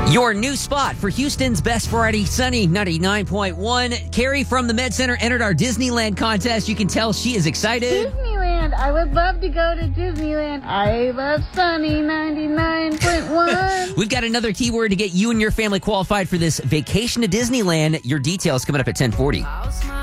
Your new spot for Houston's Best Variety Sunny 99.1. Carrie from the Med Center entered our Disneyland contest. You can tell she is excited. Disneyland. I would love to go to Disneyland. I love Sunny 99.1. We've got another keyword to get you and your family qualified for this vacation to Disneyland. Your details coming up at 10:40.